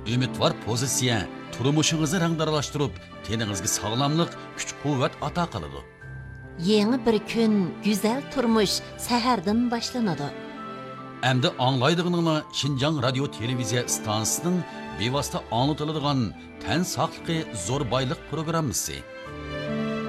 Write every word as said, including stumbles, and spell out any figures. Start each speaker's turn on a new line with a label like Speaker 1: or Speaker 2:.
Speaker 1: Ümidvar pozitsiya turmushingizni rangdaralashtirib, teningizga sog'lomlik, kuch-quvvat ato qiladi.
Speaker 2: Yangi bir kun, go'zal turmush sahardan boshlanadi.
Speaker 1: Endi anglaydiganinglar Şinjan radio televiziya stansiyasining bevosita anlatiladigan tan saqligi zo'r boylik programmasi.